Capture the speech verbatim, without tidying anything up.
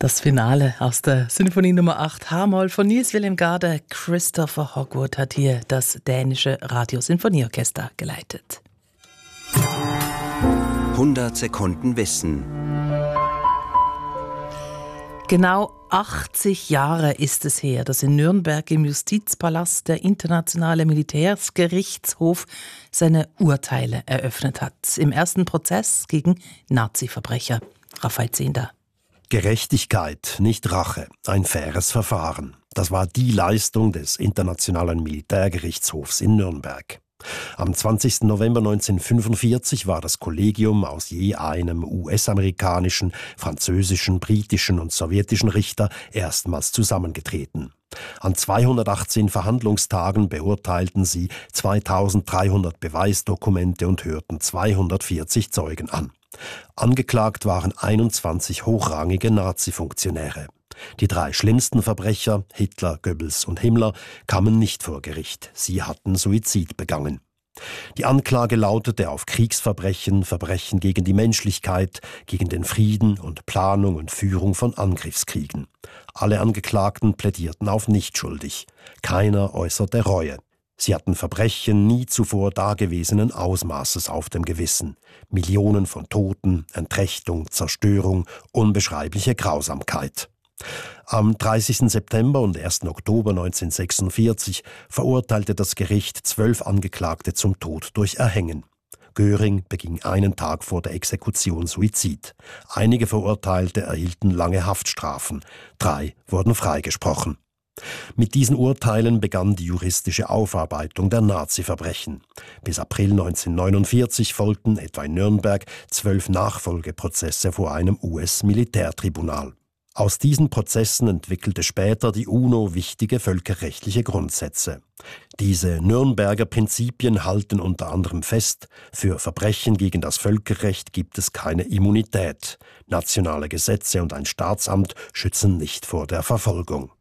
Das Finale aus der Sinfonie Nummer acht H-Moll von Nils Wilhelm Gade. Christopher Hogwood hat hier das dänische Radiosinfonieorchester geleitet. hundert Sekunden Wissen. Genau achtzig Jahre ist es her, dass in Nürnberg im Justizpalast der Internationale Militärsgerichtshof seine Urteile eröffnet hat. Im ersten Prozess gegen Nazi-Verbrecher. Raphael Zehnder. Gerechtigkeit, nicht Rache, ein faires Verfahren. Das war die Leistung des Internationalen Militärgerichtshofs in Nürnberg. Am zwanzigsten November neunzehnhundertfünfundvierzig war das Kollegium aus je einem U S-amerikanischen, französischen, britischen und sowjetischen Richter erstmals zusammengetreten. An zweihundertachtzehn Verhandlungstagen beurteilten sie zweitausenddreihundert Beweisdokumente und hörten zweihundertvierzig Zeugen an. Angeklagt waren einundzwanzig hochrangige Nazi-Funktionäre. Die drei schlimmsten Verbrecher, Hitler, Goebbels und Himmler, kamen nicht vor Gericht. Sie hatten Suizid begangen. Die Anklage lautete auf Kriegsverbrechen, Verbrechen gegen die Menschlichkeit, gegen den Frieden und Planung und Führung von Angriffskriegen. Alle Angeklagten plädierten auf nicht schuldig. Keiner äußerte Reue. Sie hatten Verbrechen nie zuvor dagewesenen Ausmaßes auf dem Gewissen. Millionen von Toten, Entrechtung, Zerstörung, unbeschreibliche Grausamkeit. Am dreißigsten September und ersten Oktober neunzehnhundertsechsundvierzig verurteilte das Gericht zwölf Angeklagte zum Tod durch Erhängen. Göring beging einen Tag vor der Exekution Suizid. Einige Verurteilte erhielten lange Haftstrafen. Drei wurden freigesprochen. Mit diesen Urteilen begann die juristische Aufarbeitung der Nazi-Verbrechen. Bis April neunzehnhundertneunundvierzig folgten etwa in Nürnberg zwölf Nachfolgeprozesse vor einem U S-Militärtribunal. Aus diesen Prozessen entwickelte später die UNO wichtige völkerrechtliche Grundsätze. Diese Nürnberger Prinzipien halten unter anderem fest, für Verbrechen gegen das Völkerrecht gibt es keine Immunität. Nationale Gesetze und ein Staatsamt schützen nicht vor der Verfolgung.